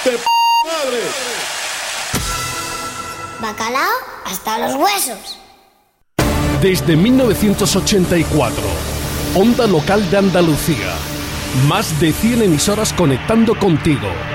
madre! Bacalao hasta los huesos. Desde 1984, Onda Local de Andalucía. Más de 100 emisoras conectando contigo.